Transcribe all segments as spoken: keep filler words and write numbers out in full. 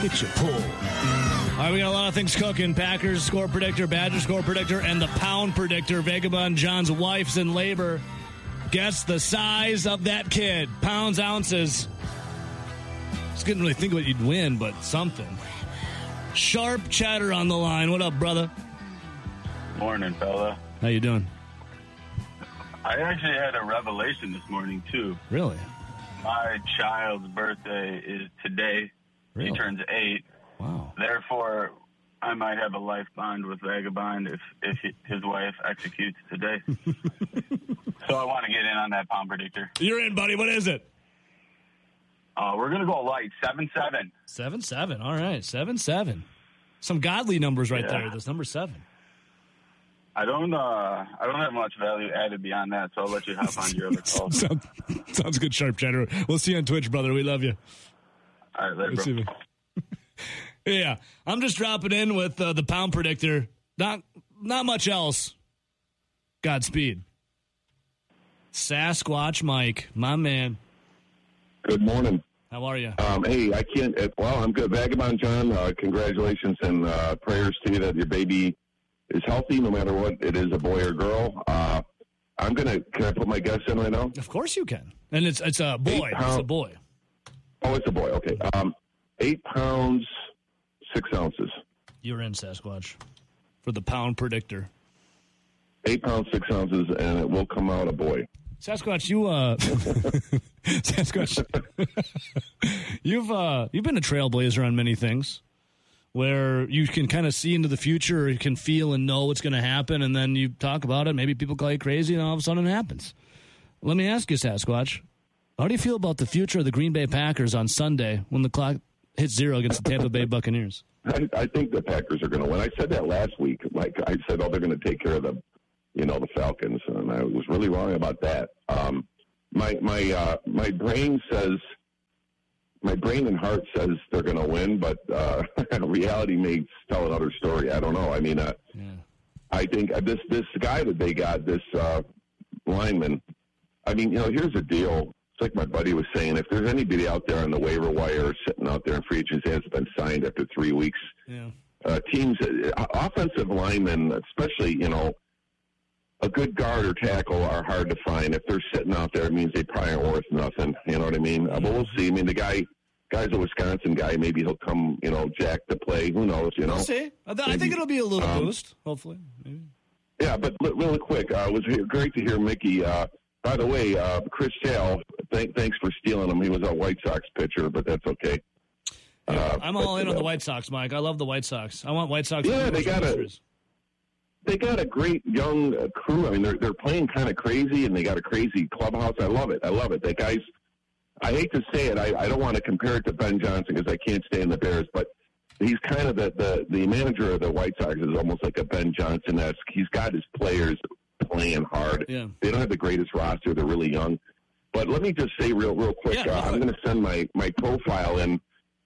Get your pull. All right, we got a lot of things cooking. Packers score predictor, Badger score predictor, and the pound predictor. Vagabond John's wife's in labor. Guess the size of that kid. Pounds, ounces. Just couldn't really think what you'd win, but something. Sharp Chatter on the line. What up, brother? Morning, fella. How you doing? I actually had a revelation this morning, too. Really? My child's birthday is today. Really? He turns eight. Wow. Therefore, I might have a life bond with Vagabond if, if he, his wife executes today. So I want to get in on that pound predictor. You're in, buddy. What is it? Uh, we're going to go light, seven seven. seven seven. All right, seven seven. Some godly numbers right Yeah. there. This number seven. I don't uh, I don't have much value added beyond that, so I'll let you hop on your other call. sounds, sounds good, Sharp Chatter. We'll see you on Twitch, brother. We love you. All right, later, Let's bro. see if- yeah, I'm just dropping in with uh, the pound predictor. Not not much else. Godspeed. Sasquatch Mike, my man. Good morning. How are you? Um, hey, I can't. Uh, well, I'm good. Vagabond John, uh, congratulations and uh, prayers to you that your baby is healthy, no matter what it is, a boy or girl. Uh, I'm gonna. Can I put my guess in right now? Of course you can. And it's it's a boy. Eight pound- It's a boy. Oh, it's a boy. Okay. Um, eight pounds, six ounces. You're in, Sasquatch, for the pound predictor. Eight pounds, six ounces, and it will come out a boy. Sasquatch, you uh, Sasquatch, you've uh, you've been a trailblazer on many things, where you can kind of see into the future, or you can feel and know what's going to happen, and then you talk about it. Maybe people call you crazy, and all of a sudden it happens. Let me ask you, Sasquatch, how do you feel about the future of the Green Bay Packers on Sunday when the clock hits zero against the Tampa Bay Buccaneers? I, I think the Packers are going to win. I said that last week. Like I said, oh, they're going to take care of the, you know, the Falcons, and I was really wrong about that. Um, my my uh, my brain says, my brain and heart says they're going to win, but uh, reality may tell another story. I don't know. I mean, uh, Yeah. I think uh, this this guy that they got, this uh, lineman. I mean, you know, here's the deal. It's like my buddy was saying, if there's anybody out there on the waiver wire sitting out there in free agency has been signed after three weeks, Yeah. uh, teams, uh, offensive linemen, especially, you know, a good guard or tackle are hard to find. If they're sitting out there, it means they probably aren't worth nothing. You know what I mean? Uh, but we'll see. I mean, the guy, guy's a Wisconsin guy. Maybe he'll come, you know, jack to play. Who knows, you know? We'll see. I, th- I Maybe. think it'll be a little Um, boost, hopefully. Maybe. Yeah, but li- really quick, uh, it was he- great to hear Mickey. Uh, by the way, uh, Chris Sale, th- thanks for stealing him. He was a White Sox pitcher, but that's okay. Yeah, Uh, I'm all but, in on uh, the White Sox, Mike. I love the White Sox. I want White Sox. Yeah, to they lose got the a- series. They got a great young uh, crew. I mean, they're they're playing kind of crazy, and they got a crazy clubhouse. I love it. I love it. That guy's. I hate to say it. I, I don't want to compare it to Ben Johnson because I can't stand the Bears, but he's kind of the, the the manager of the White Sox is almost like a Ben Johnson-esque. He's got his players playing hard. Yeah. They don't have the greatest roster. They're really young. But let me just say real real quick. Yeah, uh, love I'm it. going to send my my profile in.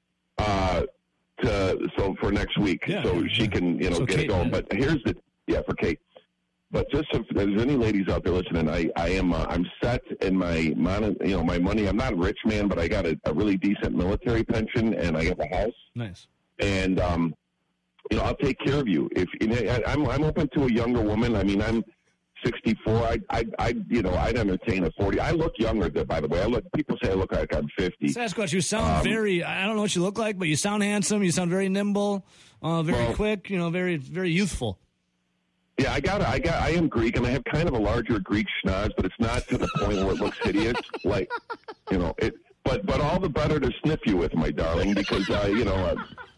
Uh, to so for next week, Yeah, so yeah, she yeah. can you know So get Kate, it going. yeah. But here's the yeah for Kate. But just if there's any ladies out there listening, I, I am uh, I'm set in my mon- you know my money. I'm not a rich man, but I got a, a really decent military pension, and I have a house. Nice. And um, you know I'll take care of you. If you know, I, I'm I'm open to a younger woman. I mean I'm sixty-four. I I I you know I'd entertain a forty. I look younger. By the way, I look. People say I look like I'm fifty. Sasquatch, you sound Um, very, I don't know what you look like, but you sound handsome. You sound very nimble, uh, very Well- quick, you know, very, very youthful. Yeah, I got I got I am Greek, and I have kind of a larger Greek schnoz, but it's not to the point where it looks hideous. Like, you know, it. But but all the better to sniff you with, my darling, because uh, you know,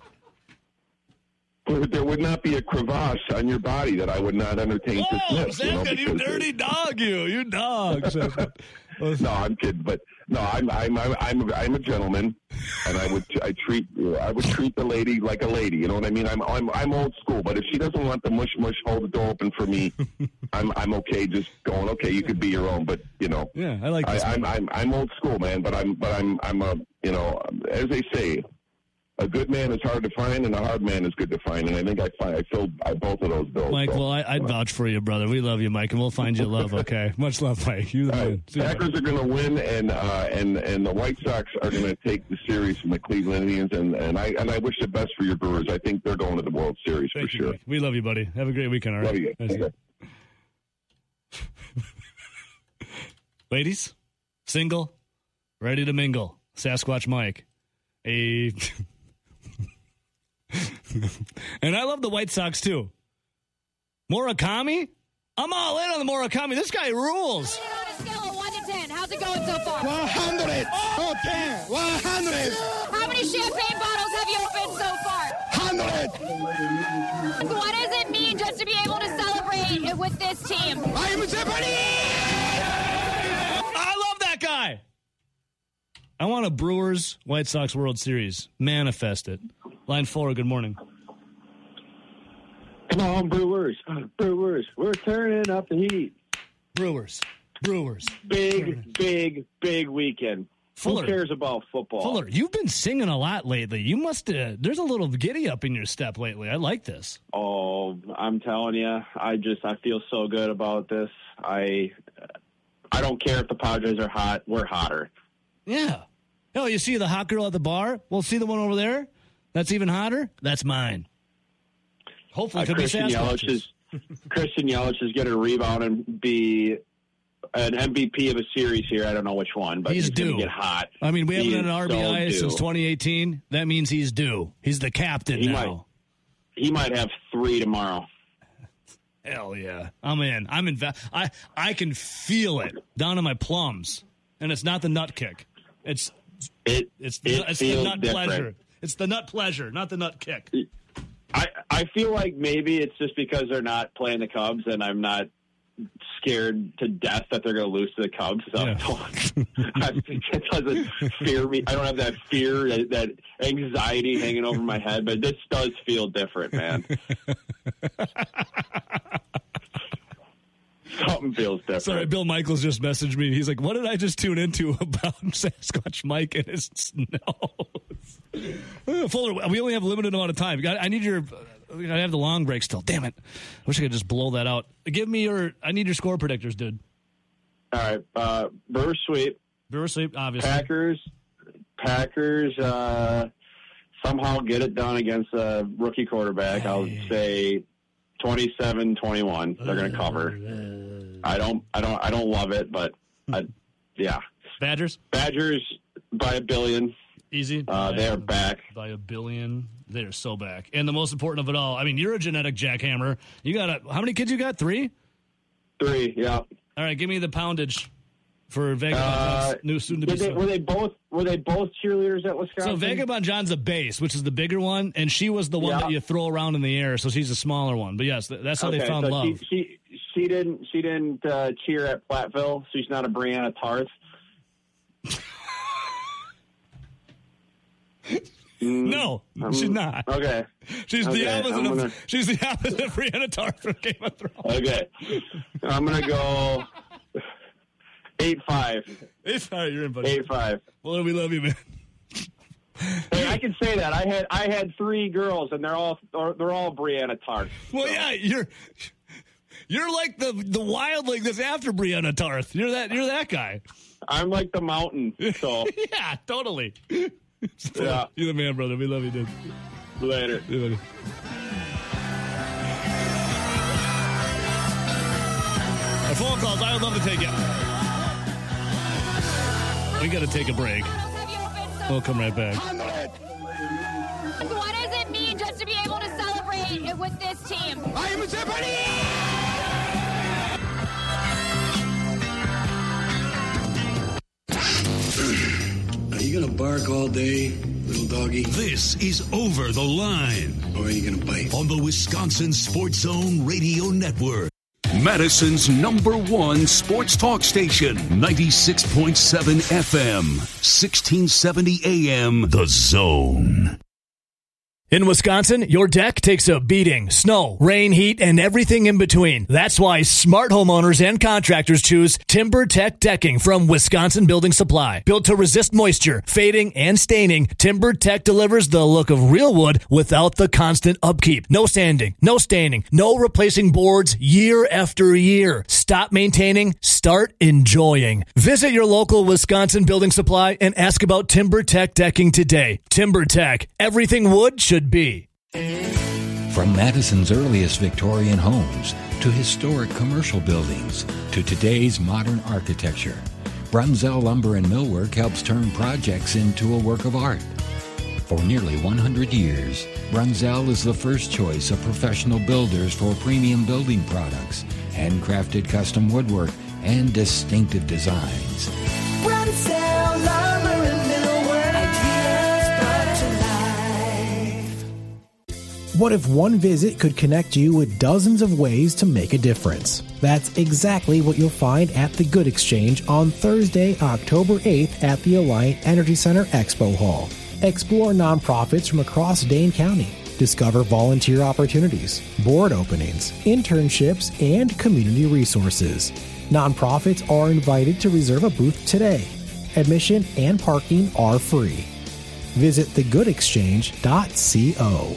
uh, there would not be a crevasse on your body that I would not entertain to Oh, sniff. You know, Sasquatch, you because, uh, dirty dog, you, you dog. Sasquatch. No, I'm kidding, but no, I'm I'm I'm I'm, I'm a gentleman, and I would I treat I would treat the lady like a lady. You know what I mean? I'm I'm I'm old school, but if she doesn't want the mush mush, hold the door open for me. I'm I'm okay just going. Okay, you could be your own, but you know. Yeah, I like I, this. I'm I'm I'm old school, man. But I'm but I'm I'm a you know as they say, a good man is hard to find, and a hard man is good to find. And I think I find I filled I, both of those bills. Mike, so. well, I, I'd vouch for you, brother. We love you, Mike, and we'll find you love. Okay, much love, Mike. You the All man. right. See you, Packers buddy. are going to win, and uh, and and the White Sox are going to take the series from the Cleveland Indians. And, and I and I wish the best for your Brewers. I think they're going to the World Series Thank for you, sure. Mike. We love you, buddy. Have a great weekend. All right. Love you. Nice to- Ladies, single, ready to mingle. Sasquatch Mike. A and I love the White Sox too. Murakami? I'm all in on the Murakami. This guy rules. On a scale of one to ten, how's it going so far? one hundred. Oh, ten. one hundred. How many champagne bottles have you opened so far? one hundred. What does it mean just to be able to celebrate with this team? I am Japanese. I love that guy. I want a Brewers White Sox World Series. Manifest it. Line four, good morning. Come on, Brewers. Brewers. We're turning up the heat. Brewers. Brewers. Big, big, big weekend. Fuller. Who cares about football? Fuller, you've been singing a lot lately. You must uh, there's a little giddy up in your step lately. I like this. Oh, I'm telling you, I just, I feel so good about this. I, I don't care if the Padres are hot. We're hotter. Yeah. Oh, you see the hot girl at the bar? Well, see the one over there? That's even hotter? That's mine. Hopefully, it Uh, could Christian be Yelich Sasquatch's. is Christian Yelich is going to rebound and be an M V P of a series here. I don't know which one, but He's he's, going due. to get hot. I mean, we haven't He had an is R B I so since due. twenty eighteen. That means he's due. He's the captain He now. might. He might have three tomorrow. Hell yeah. I'm in. I'm in. I, I can feel it down in my plums. And it's not the nut kick. It's It it's, it it's the feels nut different. pleasure. It's the nut pleasure, not the nut kick. I, I feel like maybe it's just because they're not playing the Cubs, and I'm not scared to death that they're going to lose to the Cubs. So Yeah. I, it doesn't fear me. I don't have that fear, that, that anxiety hanging over my head. But this does feel different, man. Something feels different. Sorry, Bill Michaels just messaged me. He's like, what did I just tune into about Sasquatch Mike and his nose? Uh, Fuller, we only have a limited amount of time. I I need your, I have the long break still. Damn it. I wish I could just blow that out. Give me your, I need your score predictors, dude. All right. Uh, Brewers sweep. Brewers sweep, obviously. Packers. Packers uh, somehow get it done against a rookie quarterback. I'll say twenty-seven twenty-one. They're going to cover. I don't, I don't, I don't love it, but I, yeah. Badgers? Badgers by a billion. Easy. Uh, they are back. By a billion. They are so back. And the most important of it all, I mean, you're a genetic jackhammer. You got a, how many kids you got? Three? Three. Yeah. All right, give me the poundage for Vagabond Uh, John's new soon to be. Did they, were they both? Were they both cheerleaders at Wisconsin? So Vagabond John's a base, which is the bigger one, and she was the one Yeah. that you throw around in the air, so she's a smaller one. But yes, th- that's how okay, they found so love. She, she she didn't she didn't uh, cheer at Platteville. She's not a Brianna Tarth. No, Um, she's not. Okay. She's the okay, opposite I'm of gonna- she's the opposite of Brianna Tarth from Game of Thrones. Okay. I'm gonna go eight five. It's all right, you're in, buddy. Eight five. Well, we love you, man. Hey, I can say that. I had I had three girls, and they're all they're all Brianna Tarth. Well, So, yeah, you're you're like the the wildling that's after Brianna Tarth. You're that you're that guy. I'm like the mountain. So Yeah, totally. Yeah. You're the man, brother. We love you, dude. later. Yeah, buddy. Our phone calls, I would love to take it. We got to take a break. Have you opened so We'll come right back. What does it mean just to be able to celebrate with this team? I am Japanese. Are you gonna bark all day, little doggy? This is Over the Line Or are you gonna bite? on the Wisconsin Sports Zone Radio Network. Madison's number one sports talk station, ninety-six point seven F M, sixteen seventy A M, The Zone. In Wisconsin, your deck takes a beating. Snow, rain, heat, and everything in between. That's why smart homeowners and contractors choose TimberTech Decking from Wisconsin Building Supply. Built to resist moisture, fading, and staining, TimberTech delivers the look of real wood without the constant upkeep. No sanding, no staining, no replacing boards year after year. Stop maintaining, start enjoying. Visit your local Wisconsin Building Supply and ask about TimberTech Decking today. TimberTech, everything wood should be. From Madison's earliest Victorian homes to historic commercial buildings to today's modern architecture, Brunzell Lumber and Millwork helps turn projects into a work of art. For nearly one hundred years, Brunzell is the first choice of professional builders for premium building products, handcrafted custom woodwork, and distinctive designs. Brunzell Lumber and Millwork, ideas brought to life. What if one visit could connect you with dozens of ways to make a difference? That's exactly what you'll find at the Good Exchange on Thursday, October eighth at the Alliant Energy Center Expo Hall. Explore nonprofits from across Dane County. Discover volunteer opportunities, board openings, internships, and community resources. Nonprofits are invited to reserve a booth today. Admission and parking are free. Visit the good exchange dot co.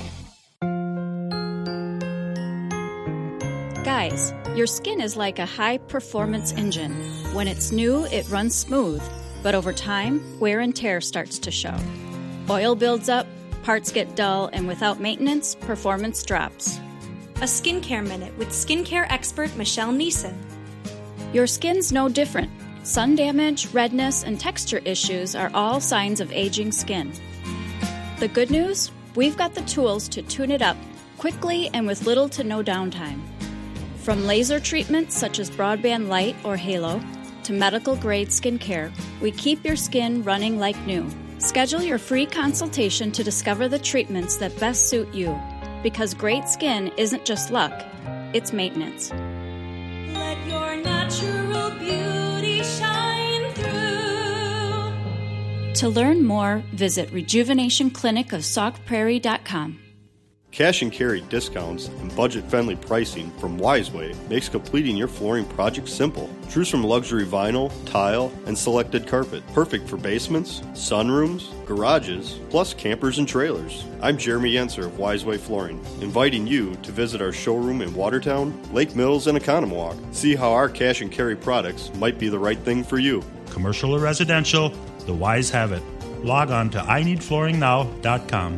Guys, your skin is like a high-performance engine. When it's new, it runs smooth, but over time, wear and tear starts to show. Oil builds up, parts get dull, and without maintenance, performance drops. A Skincare Minute with skincare expert Michelle Neeson. Your skin's no different. Sun damage, redness, and texture issues are all signs of aging skin. The good news? We've got the tools to tune it up quickly and with little to no downtime. From laser treatments such as Broadband Light or Halo to medical-grade skincare, we keep your skin running like new. Schedule your free consultation to discover the treatments that best suit you. Because great skin isn't just luck, it's maintenance. Let your natural beauty shine through. To learn more, visit rejuvenation clinic of sauk prairie dot com. Cash and carry discounts and budget-friendly pricing from Wiseway makes completing your flooring project simple. Choose from luxury vinyl, tile, and selected carpet. Perfect for basements, sunrooms, garages, plus campers and trailers. I'm Jeremy Yenser of Wiseway Flooring, inviting you to visit our showroom in Watertown, Lake Mills, and Economowoc. See how our cash and carry products might be the right thing for you. Commercial or residential, the Wise have it. Log on to I need flooring now dot com.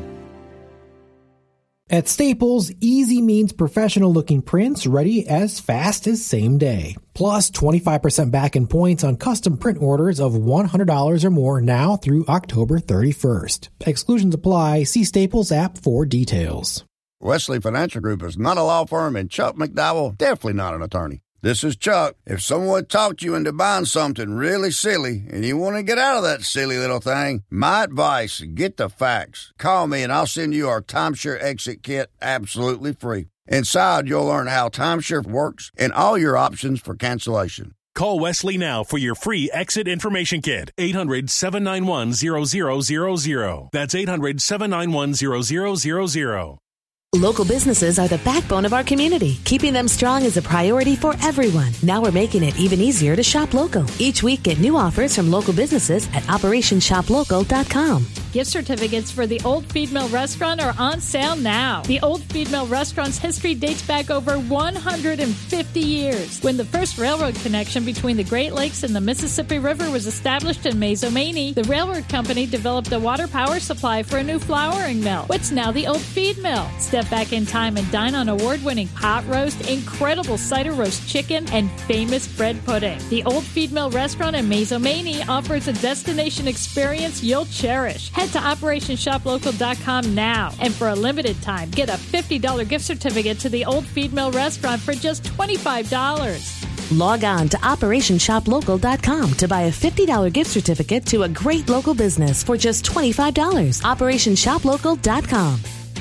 At Staples, easy means professional-looking prints ready as fast as same day. Plus twenty-five percent back in points on custom print orders of one hundred dollars or more now through October thirty-first. Exclusions apply. See Staples app for details. Wesley Financial Group is not a law firm, and Chuck McDowell definitely not an attorney. This is Chuck. If someone talked you into buying something really silly and you want to get out of that silly little thing, my advice, get the facts. Call me and I'll send you our timeshare exit kit absolutely free. Inside, you'll learn how timeshare works and all your options for cancellation. Call Wesley now for your free exit information kit. eight hundred, seven nine one, zero zero zero zero. That's eight hundred, seven nine one, zero zero zero zero. Local businesses are the backbone of our community. Keeping them strong is a priority for everyone. Now we're making it even easier to shop local. Each week, get new offers from local businesses at operation shop local dot com. Gift certificates for the Old Feed Mill Restaurant are on sale now. The Old Feed Mill Restaurant's history dates back over one hundred fifty years, when the first railroad connection between the Great Lakes and the Mississippi River was established in Mazomanie. The railroad company developed a water power supply for a new flouring mill, what's now the Old Feed Mill. Step back in time and dine on award-winning pot roast, incredible cider roast chicken, and famous bread pudding. The Old Feed Mill Restaurant in Mazomanie offers a destination experience you'll cherish. Head to operation shop local dot com now, and for a limited time, get a fifty dollars gift certificate to the Old Feed Mill Restaurant for just twenty-five dollars. Log on to operation shop local dot com to buy a fifty dollars gift certificate to a great local business for just twenty-five dollars. operation shop local dot com.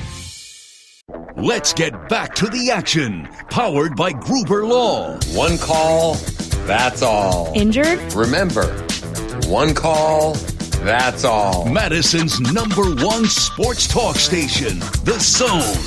Let's get back to the action. Powered by Gruber Law. One call, that's all. Injured? Remember, one call, That's all. Madison's number one sports talk station, The Zone.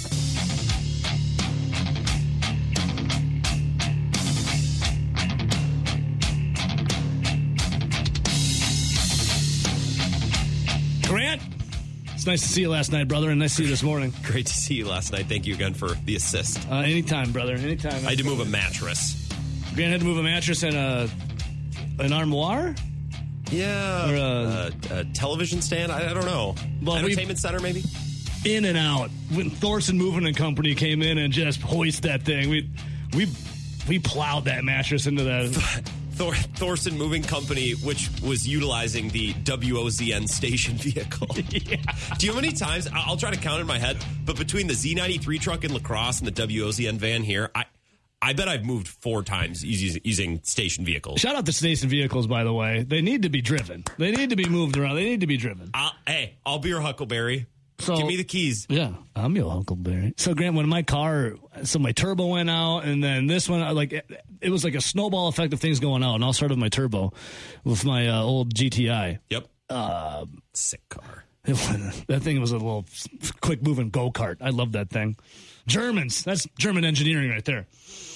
Grant, it's nice to see you last night, brother, and nice to see you this morning. Great to see you last night. Thank you again for the assist. Uh, anytime, brother. Anytime. I had to move a mattress. Grant had to move a mattress and a, an armoire? Yeah. Or a, uh, a television stand? I, I don't know. Well, Entertainment center, maybe? In and out. When Thorson Moving and Company came in and just hoist that thing, we we we plowed that mattress into that. Thor- Thorson Moving Company, which was utilizing the W O Z N station vehicle. Yeah. Do you know how many times? I'll try to count in my head, but between the Z ninety-three truck in La Crosse and the W O Z N van here, I I bet I've moved four times using, using station vehicles. Shout out to station vehicles, by the way. They need to be driven. They need to be moved around. They need to be driven. I'll, hey, I'll be your Huckleberry. So, give me the keys. Yeah, I'm your Huckleberry. So, Grant, when my car, so my turbo went out, and then this one, like, it, it was like a snowball effect of things going out, and I'll start with my turbo with my uh, old G T I. Yep. Uh, Sick car. It, that thing was a little quick moving go-kart. I love that thing. Germans. That's German engineering right there.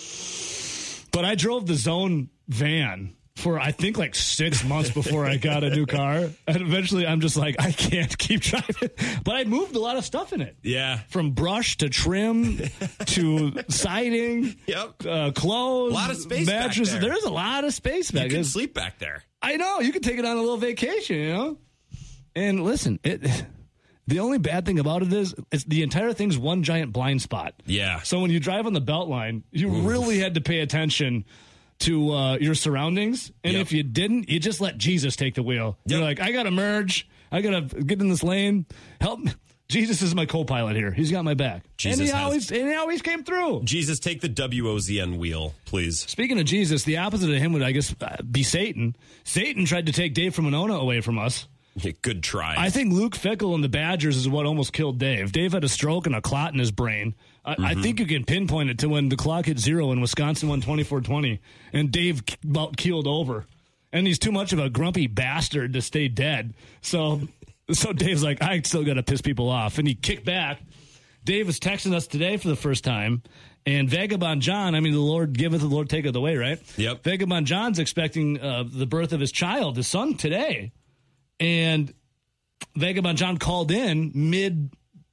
But I drove the Zone van for, I think, like six months before I got a new car. And eventually I'm just like, I can't keep driving. But I moved a lot of stuff in it. Yeah. From brush to trim to siding. Yep. Uh, clothes. A lot of space mattresses. back there. There's a lot of space back there. You can sleep back there. I know. You can take it on a little vacation, you know? And listen, it... The only bad thing about it is it's the entire thing's one giant blind spot. Yeah. So when you drive on the Beltline, you Oof. really had to pay attention to uh, your surroundings. And Yep. if you didn't, you just let Jesus take the wheel. Yep. You're like, I got to merge. I got to get in this lane. Help me. Jesus is my co-pilot here. He's got my back. Jesus and he has- always and he always came through. Jesus, take the W O Z N wheel, please. Speaking of Jesus, the opposite of him would, I guess, uh, be Satan. Satan tried to take Dave from Monona away from us. Yeah, good try. I think Luke Fickle and the Badgers is what almost killed Dave. Dave had a stroke and a clot in his brain. I, Mm-hmm. I think you can pinpoint it to when the clock hit zero and Wisconsin won twenty-four twenty, and Dave k- about keeled over. And he's too much of a grumpy bastard to stay dead. So, so Dave's like, I still got to piss people off. And he kicked back. Dave was texting us today for the first time. And Vagabond John, I mean, the Lord giveth, the Lord taketh away, right? Yep. Vagabond John's expecting uh, the birth of his child, his son, today. And Vagabond John called in mid.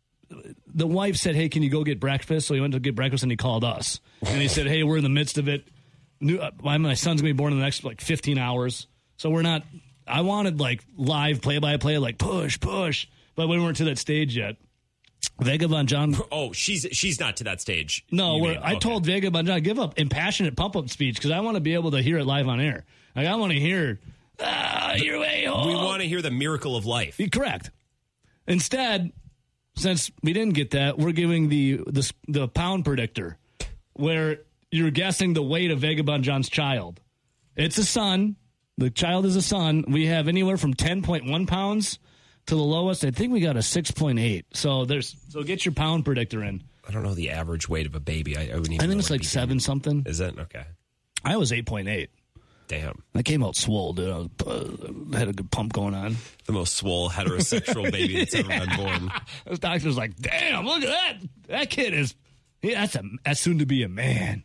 The wife said, hey, can you go get breakfast? So he went to get breakfast and he called us. And he said, hey, we're in the midst of it. New, uh, my, my son's going to be born in the next like fifteen hours. So we're not. I wanted like live play by play, like push, push. But we weren't to that stage yet. Vagabond John. Oh, she's she's not to that stage. No, You we're, mean, I okay. told Vagabond John, give up impassionate pump up speech because I want to be able to hear it live on air. Like I want to hear. Ah, your way home. We want to hear the miracle of life. Correct. Instead, since we didn't get that, we're giving the the, the pound predictor, where you're guessing the weight of Vagabond John's child. It's a son. The child is a son. We have anywhere from ten point one pounds to the lowest. I think we got a six point eight. So there's so get your pound predictor in. I don't know the average weight of a baby. I, I wouldn't even I think know it's what like to seven begin. something. Is it? Okay. I was eight point eight. Damn. I came out swole, dude. I was, uh, had a good pump going on. The most swole heterosexual baby that's ever been born. This doctor's like, damn, look at that. That kid is, yeah, that's, a, that's soon to be a man.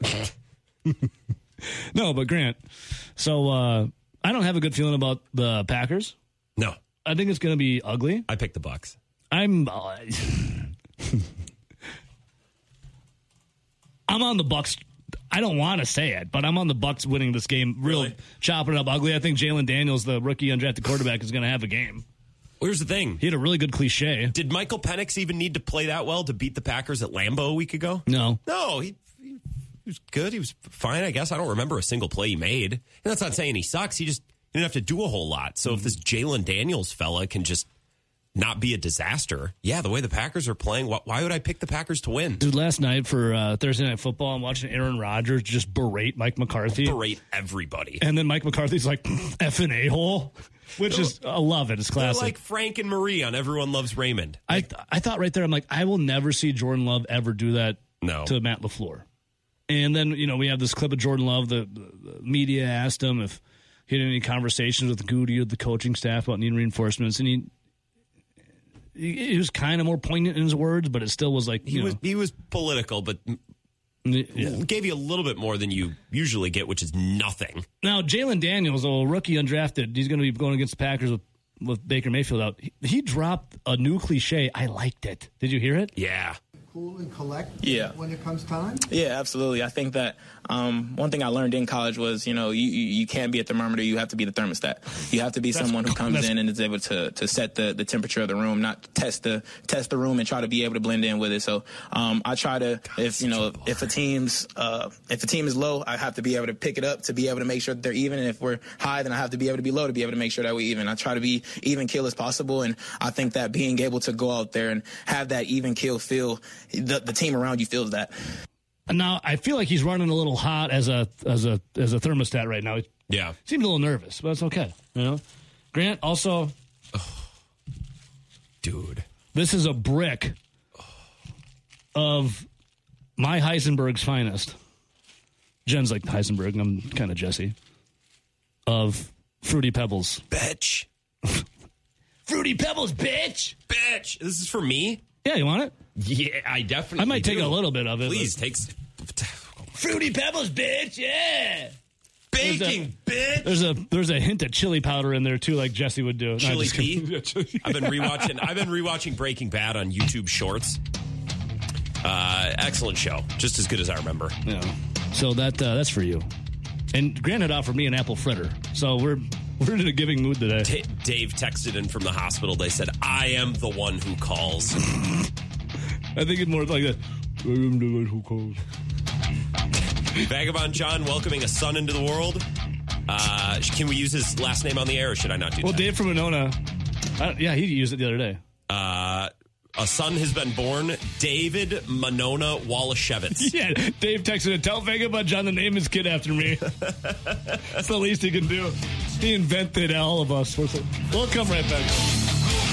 No, but Grant, so uh, I don't have a good feeling about the Packers. No. I think it's going to be ugly. I picked the Bucks. I'm uh, I'm on the Bucks. I don't want to say it, but I'm on the Bucks winning this game. Real Really? chopping it up ugly. I think Jalen Daniels, the rookie undrafted quarterback, is going to have a game. Well, here's the thing. He had a really good cliche. Did Michael Penix even need to play that well to beat the Packers at Lambeau a week ago? No. No, he, he was good. He was fine, I guess. I don't remember a single play he made. And that's not saying he sucks. He just didn't have to do a whole lot. So if this Jalen Daniels fella can just not be a disaster, yeah, the way the Packers are playing, wh- why would I pick the Packers to win? Dude, last night for uh, Thursday Night Football, I'm watching Aaron Rodgers just berate Mike McCarthy. Berate everybody. And then Mike McCarthy's like, effing a-hole, which is, I love it. It's They're classic. like Frank and Marie on Everyone Loves Raymond. I th- I thought right there, I'm like, I will never see Jordan Love ever do that No. to Matt LaFleur. And then, you know, we have this clip of Jordan Love. The, the, the media asked him if he had any conversations with Goody or the coaching staff about needing reinforcements, and he he, he was kind of more poignant in his words, but it still was like you he know, was he was political, but yeah. gave you a little bit more than you usually get, which is nothing. Now Jalen Daniels, a rookie undrafted, he's going to be going against the Packers with, with Baker Mayfield out. He, he dropped a new cliche. I liked it. Did you hear it? Yeah. Cool and collect yeah. when it comes time? Yeah, absolutely. I think that um, one thing I learned in college was, you know, you, you, you can't be a thermometer. You have to be the thermostat. You have to be That's someone who cool. comes That's in and is able to, to set the, the temperature of the room, not test the test the room and try to be able to blend in with it. So um, I try to, if you know, if a team's uh, if a team is low, I have to be able to pick it up to be able to make sure that they're even. And if we're high, then I have to be able to be low to be able to make sure that we're even. I try to be even kill as possible, and I think that being able to go out there and have that even kill feel, the, the team around you feels that. Now I feel like he's running a little hot as a as a as a thermostat right now. He Yeah, seems a little nervous, but it's okay. You know, Grant also, oh, dude, this is a brick of my Heisenberg's finest. Jen's like Heisenberg, and I'm kind of Jesse. Of Fruity Pebbles, bitch. Fruity Pebbles, bitch, bitch. This is for me. Yeah, you want it? Yeah, I definitely. I might do. take a little bit of it. Please but... take. Fruity Pebbles, bitch. Yeah. Baking, there's a, bitch. There's a there's a hint of chili powder in there too, like Jesse would do. Chili no, pea. I've been rewatching. I've been rewatching Breaking Bad on YouTube Shorts. Uh, excellent show, just as good as I remember. Yeah. So that uh, that's for you. And Grant had offered me an apple fritter, so we're we're in a giving mood today. T- Dave texted in from the hospital. They said, "I am the one who calls." I think it's more like that. I am the one who calls. Vagabond John welcoming a son into the world. Uh, can we use his last name on the air, or should I not do well, that? Well, Dave from Winona. I, yeah, he used it the other day. Uh, a son has been born, David Monona Walashevitz. Yeah, Dave texted it. Tell Vagabond John to name his kid after me. That's the least he can do. He invented all of us. We'll come right back.